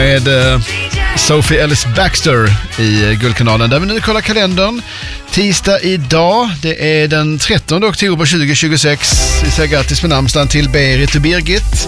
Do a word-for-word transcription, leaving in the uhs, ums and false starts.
med uh, Sophie Ellis Baxter i uh, Guldkanalen. Där vi nu kollar kalendern. Tisdag idag, det är den trettonde oktober tjugohundratjugosex. Vi säger grattis med namnsdagen till Berit och Birgit.